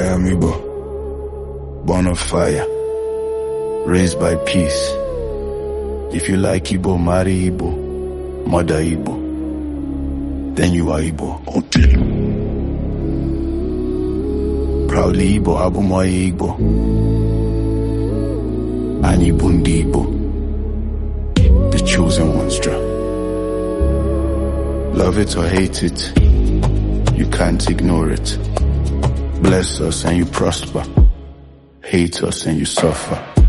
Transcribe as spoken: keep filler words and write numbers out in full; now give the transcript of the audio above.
am Igbo, born of fire, raised by peace. If you like Igbo, marry Igbo, mother Igbo, then you are Igbo. Okay. Proudly Igbo, Abumoye Igbo, Anyị bụ ndị Igbo, the chosen ones. Love it or hate it, you can't ignore it. Bless us and you prosper, hate us and you suffer.